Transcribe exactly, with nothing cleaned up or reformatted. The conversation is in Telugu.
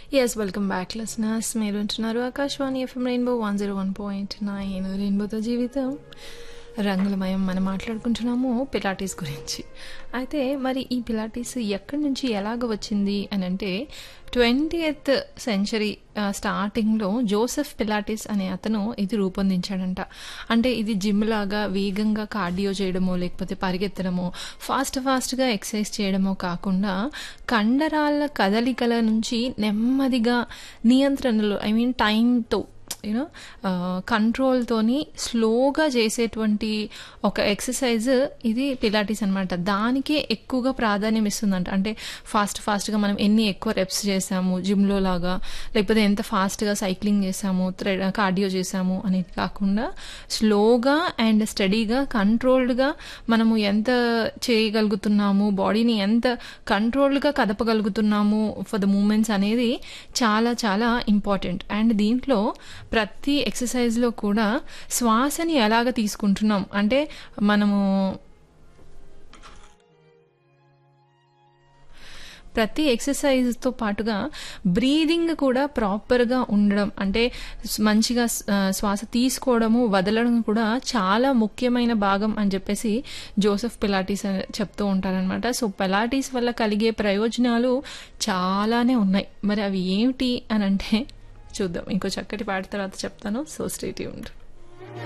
Yes, welcome back, listeners. మీరు వింటున్నారు Akashvani FM rainbow one zero one point nine రెయిన్బోతో జీవితం రంగులమయం. మనం మాట్లాడుకుంటున్నాము పిలాటీస్ గురించి. అయితే మరి ఈ పిలాటీస్ ఎక్కడి నుంచి ఎలాగ వచ్చింది అని అంటే ట్వంటీయత్ సెంచరీ స్టార్టింగ్లో జోసెఫ్ పిలాటిస్ అనే అతను ఇది రూపొందించాడంట. అంటే ఇది జిమ్ లాగా వేగంగా కార్డియో చేయడమో లేకపోతే పరిగెత్తడమో ఫాస్ట్ ఫాస్ట్గా ఎక్సర్సైజ్ చేయడమో కాకుండా కండరాల కదలికల నుంచి నెమ్మదిగా నియంత్రణలో ఐ మీన్ టైంతో యూనో కంట్రోల్తోని స్లోగా చేసేటువంటి ఒక ఎక్సర్సైజ్ ఇది పిలాటిస్ అనమాట. దానికే ఎక్కువగా ప్రాధాన్యం ఇస్తుందంట. అంటే ఫాస్ట్ ఫాస్ట్గా మనం ఎన్ని ఎక్కువ రెప్స్ చేసాము జిమ్లో లాగా, లేకపోతే ఎంత ఫాస్ట్గా సైక్లింగ్ చేసాము, కార్డియో చేసాము అనేది కాకుండా స్లోగా అండ్ స్టడీగా కంట్రోల్డ్గా మనము ఎంత చేయగలుగుతున్నాము, బాడీని ఎంత కంట్రోల్డ్గా కదపగలుగుతున్నాము ఫర్ ద మూమెంట్స్ అనేది చాలా చాలా ఇంపార్టెంట్. అండ్ దీంట్లో ప్రతి ఎక్సర్సైజ్లో కూడా శ్వాసని ఎలాగ తీసుకుంటున్నాం అంటే మనము ప్రతి ఎక్సర్సైజ్తో పాటుగా బ్రీదింగ్ కూడా ప్రాపర్గా ఉండడం, అంటే మంచిగా శ్వాస తీసుకోవడము వదలడం కూడా చాలా ముఖ్యమైన భాగం అని చెప్పేసి జోసెఫ్ పిలాటీస్ చెప్తూ ఉంటారనమాట. సో పిలాటీస్ వల్ల కలిగే ప్రయోజనాలు చాలానే ఉన్నాయి. మరి అవి ఏమిటి అని అంటే చూద్దాం. ఇంకో చక్కటి పాట తర్వాత చెప్తాను. So stay tuned.